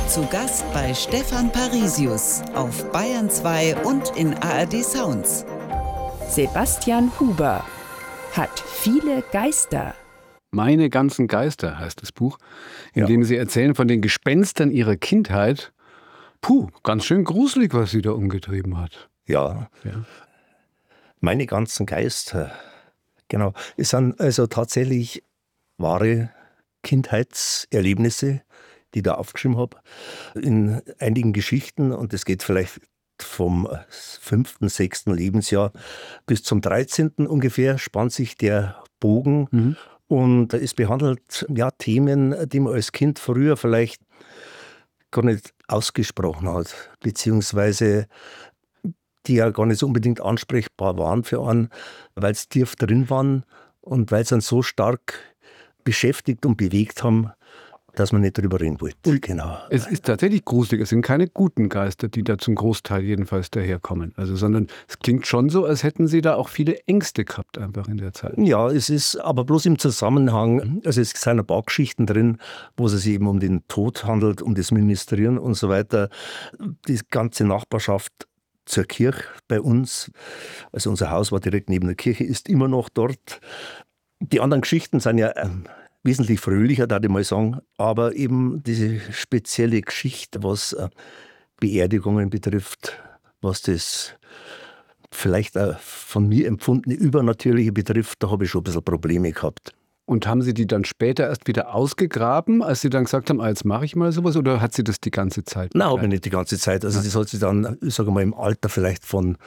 Zu Gast bei Stefan Parisius auf Bayern 2 und in ARD Sounds. Sebastian Huber hat viele Geister. Meine ganzen Geister heißt das Buch, in dem Sie erzählen von den Gespenstern Ihrer Kindheit. Puh, ganz schön gruselig, was Sie da umgetrieben hat. Ja. Meine ganzen Geister. Genau. Es sind also tatsächlich wahre Kindheitserlebnisse, die ich da aufgeschrieben habe, in einigen Geschichten. Und das geht vielleicht vom 5., 6. Lebensjahr bis zum 13. ungefähr, spannt sich der Bogen. Und es behandelt Themen, die man als Kind früher vielleicht gar nicht ausgesprochen hat, beziehungsweise die ja gar nicht so unbedingt ansprechbar waren für einen, weil es tief drin waren und weil sie dann so stark beschäftigt und bewegt haben, dass man nicht drüber reden wollte. Genau. Es ist tatsächlich gruselig. Es sind keine guten Geister, die da zum Großteil jedenfalls daherkommen. Sondern es klingt schon so, als hätten Sie da auch viele Ängste gehabt einfach in der Zeit. Ja, es ist aber bloß im Zusammenhang, also es sind ein paar Geschichten drin, wo es sich eben um den Tod handelt, um das Ministrieren und so weiter. Die ganze Nachbarschaft zur Kirche bei uns, also unser Haus war direkt neben der Kirche, ist immer noch dort. Die anderen Geschichten sind ja wesentlich fröhlicher, darf ich mal sagen, aber eben diese spezielle Geschichte, was Beerdigungen betrifft, was das vielleicht auch von mir empfundene Übernatürliche betrifft, da habe ich schon ein bisschen Probleme gehabt. Und haben Sie die dann später erst wieder ausgegraben, als Sie dann gesagt haben, jetzt mache ich mal sowas, oder hat Sie das die ganze Zeit? Nein, habe ich nicht die ganze Zeit. Also das hat sich dann, ich sage mal, im Alter vielleicht von,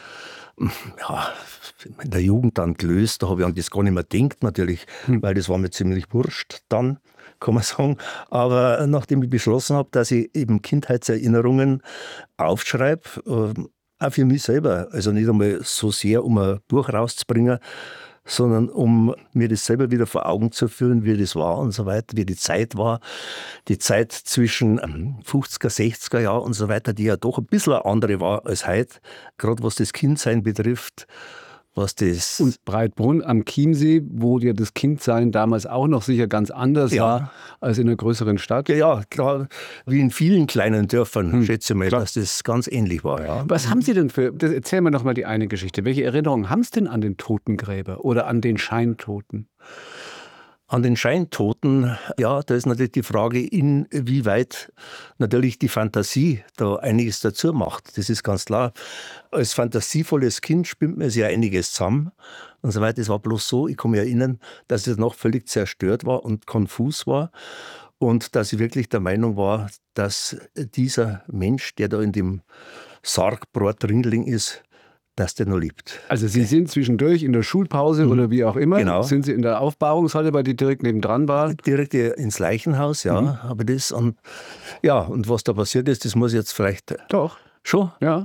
in der Jugend dann gelöst. Da habe ich an das gar nicht mehr gedacht, natürlich, weil das war mir ziemlich wurscht dann, kann man sagen. Aber nachdem ich beschlossen habe, dass ich eben Kindheitserinnerungen aufschreibe, auch für mich selber, also nicht einmal so sehr, um ein Buch rauszubringen, sondern um mir das selber wieder vor Augen zu führen, wie das war und so weiter, wie die Zeit war. Die Zeit zwischen 50er, 60er Jahren und so weiter, die ja doch ein bisschen eine andere war als heute, gerade was das Kindsein betrifft. Und Breitbrunn am Chiemsee, wo ja das Kindsein damals auch noch sicher ganz anders war als in einer größeren Stadt. Ja, klar, wie in vielen kleinen Dörfern, schätze ich mal, dass das ganz ähnlich war. Ja. Was haben Sie denn erzähl mir noch mal die eine Geschichte. Welche Erinnerungen haben Sie denn an den Totengräber oder an den Scheintoten? An den Scheintoten, da ist natürlich die Frage, inwieweit natürlich die Fantasie da einiges dazu macht. Das ist ganz klar. Als fantasievolles Kind spinnt man sich ja einiges zusammen und so weiter. Es war bloß so, ich kann mich erinnern, dass ich noch völlig zerstört war und konfus war und dass ich wirklich der Meinung war, dass dieser Mensch, der da in dem Sargbrot drinling ist, dass der noch lebt. Also Sie sind zwischendurch in der Schulpause oder wie auch immer, genau. Sind Sie in der Aufbahrungshalle, weil die direkt nebendran war? Direkt ins Leichenhaus, aber das und was da passiert ist, das muss ich jetzt vielleicht... Doch. Schon? Ja.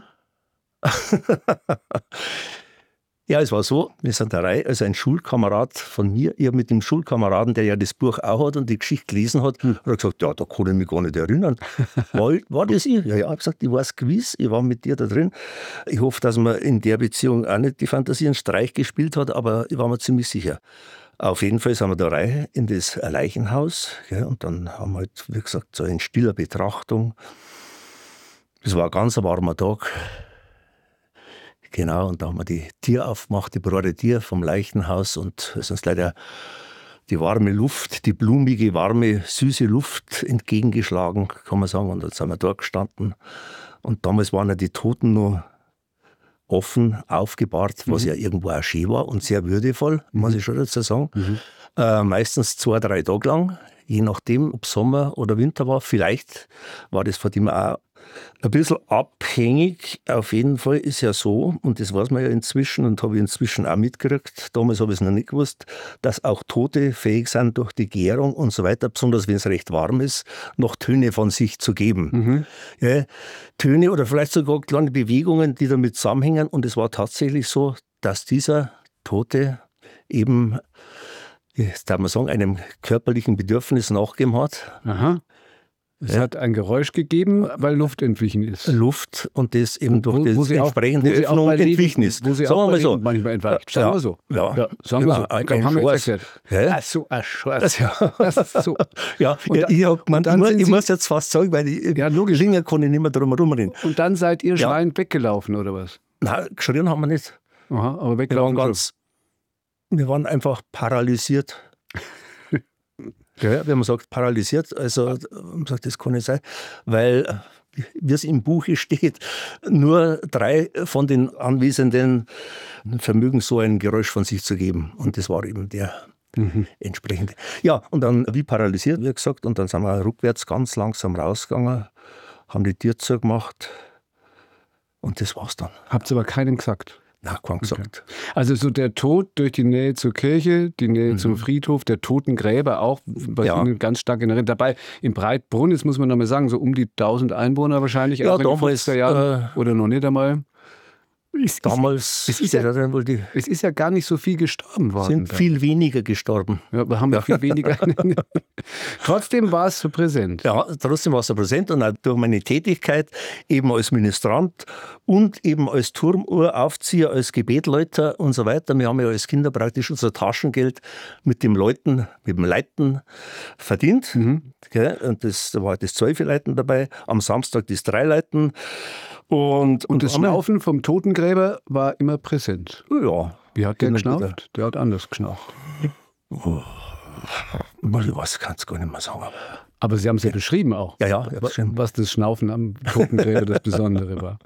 Ja, es war so, wir sind eine Reihe, also ein Schulkamerad von mir, ich habe mit dem Schulkameraden, der ja das Buch auch hat und die Geschichte gelesen hat, hat er gesagt, da kann ich mich gar nicht erinnern. War das ich? Ja, ich habe gesagt, ich weiß gewiss, ich war mit dir da drin. Ich hoffe, dass man in der Beziehung auch nicht die Fantasie einen Streich gespielt hat, aber ich war mir ziemlich sicher. Auf jeden Fall sind wir da rein in das Leichenhaus, und dann haben wir halt, wie gesagt, so in stiller Betrachtung. Es war ein ganz warmer Tag. Genau, und da haben wir die Tür aufgemacht, die breite Tür vom Leichenhaus und es ist uns leider die warme Luft, die blumige, warme, süße Luft entgegengeschlagen, kann man sagen. Und dann sind wir dort gestanden und damals waren ja die Toten noch offen, aufgebahrt, was ja irgendwo auch schön war und sehr würdevoll, muss ich schon dazu sagen. Meistens 2, 3 Tage lang, je nachdem, ob Sommer oder Winter war. Vielleicht war das von dem auch ein bisschen abhängig. Auf jeden Fall ist ja so, und das weiß man ja inzwischen und habe ich inzwischen auch mitgekriegt, damals habe ich es noch nicht gewusst, dass auch Tote fähig sind, durch die Gärung und so weiter, besonders wenn es recht warm ist, noch Töne von sich zu geben. Ja, Töne oder vielleicht sogar kleine Bewegungen, die damit zusammenhängen. Und es war tatsächlich so, dass dieser Tote eben, jetzt darf man sagen, einem körperlichen Bedürfnis nachgegeben hat. Aha. Es hat ein Geräusch gegeben, weil Luft entwichen ist. Luft und das eben durch Wo das sie auch- entsprechende wo sie auch Öffnung bei Leben- entwichen ist. Wo sie Sagen auch wir bei mal so. Leben manchmal entweicht. Sagen wir so. Ja, Sagen wir so. ein Haben wir jetzt Schwarz. erklärt. Ja. Ach so, ein Schwarz. Das ist so. Ja, Und dann- ich, hab gemeint, und dann sind ich Sie- muss jetzt fast sagen, weil ich Ja, logisch. länger kann ich nicht mehr drum herum reden. Und dann seid ihr Ja. schreiend weggelaufen, oder was? Nein, geschrien haben wir nicht. Aha, aber Wir waren weggelaufen wir waren einfach paralysiert. Ja, wir haben gesagt, paralysiert. Also, wir haben gesagt, das kann nicht sein, weil, wie es im Buche steht, nur 3 von den Anwesenden vermögen so ein Geräusch von sich zu geben. Und das war eben der entsprechende. Ja, und dann wie paralysiert, wie gesagt, und dann sind wir rückwärts ganz langsam rausgegangen, haben die Tür zugemacht und das war's dann. Habt ihr aber keinem gesagt. Na, kein gesagt. Also so der Tod durch die Nähe zur Kirche, die Nähe zum Friedhof, der Totengräber auch, was Ja. Ihnen ganz stark in Erinnerung. Dabei in Breitbrunn, jetzt muss man noch mal sagen, so um die 1000 Einwohner wahrscheinlich, Ja, auch in den damals, 50er Jahren oder noch nicht einmal. Damals es ist ja- dann wohl die, Es ist ja gar nicht so viel gestorben worden. sind da. viel weniger gestorben. Ja, wir haben ja viel weniger. Trotzdem war es so präsent. Ja, trotzdem war es ein Präsent und auch durch meine Tätigkeit eben als Ministrant und eben als Turmuhraufzieher, als Gebetläuter und so weiter. Wir haben ja als Kinder praktisch unser Taschengeld mit dem Leiten verdient. Gell? Und da war das 12 Leiten dabei, am Samstag das 3 Leiten. Und Und das haben wir- Schnaufen vom Totengräber war immer präsent. Ja. Wie hat der Immer geschnauft? Der hat anders geschnauft. Ich weiß, kann es gar nicht mehr sagen. Aber Sie haben es ja beschrieben auch. Ja, ja, ich hab's geschrieben. Was das Schnaufen am Totengräber das Besondere war.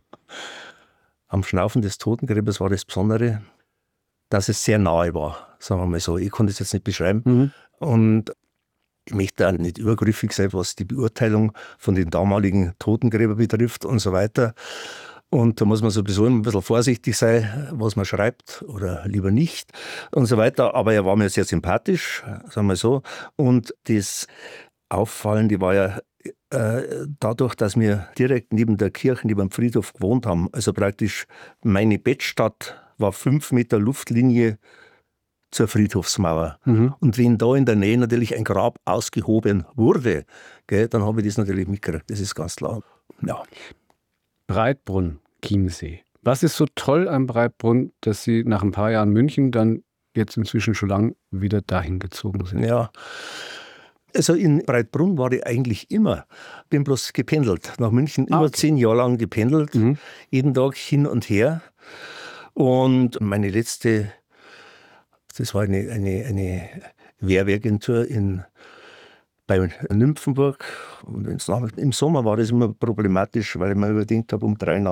Am Schnaufen des Totengräbers war das Besondere, dass es sehr nahe war, sagen wir mal so. Ich konnte es jetzt nicht beschreiben. Und ich möchte auch nicht übergriffig sein, was die Beurteilung von den damaligen Totengräbern betrifft und so weiter. Und da muss man sowieso ein bisschen vorsichtig sein, was man schreibt oder lieber nicht und so weiter. Aber er war mir sehr sympathisch, sagen wir so. Und das Auffallende war ja dadurch, dass wir direkt neben der Kirche, neben dem Friedhof gewohnt haben. Also praktisch meine Bettstatt war 5 Meter Luftlinie zur Friedhofsmauer. Und wenn da in der Nähe natürlich ein Grab ausgehoben wurde, gell, dann habe ich das natürlich mitgekriegt. Das ist ganz klar. Ja. Breitbrunn, Chiemsee. Was ist so toll an Breitbrunn, dass Sie nach ein paar Jahren München dann jetzt inzwischen schon lang wieder dahin gezogen sind? Ja. Also in Breitbrunn war ich eigentlich immer. Bin bloß gependelt. Nach München über 10 Jahre lang gependelt. Jeden Tag hin und her. Und meine letzte, das war eine Werbeagentur bei Nymphenburg. Und im Sommer war das immer problematisch, weil ich mir überdenkt habe, um 3 Uhr